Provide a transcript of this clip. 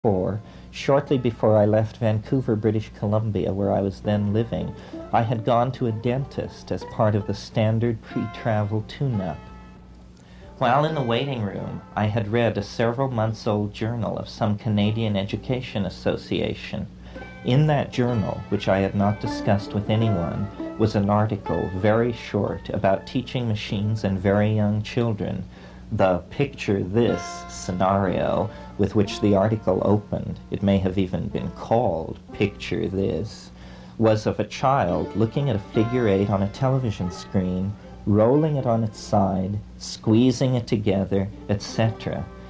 1984, shortly before I left Vancouver, British Columbia, where I was then living, I had gone to a dentist as part of the standard pre-travel tune-up. While in the waiting room, I had read a several-months-old journal of some Canadian Education Association. In that journal, which I had not discussed with anyone, was an article, very short, about teaching machines and very young children. The "picture this" scenario with which the article opened, it may have even been called "Picture This," was of a child looking at a figure 8 on a television screen, rolling it on its side, squeezing it together, etc.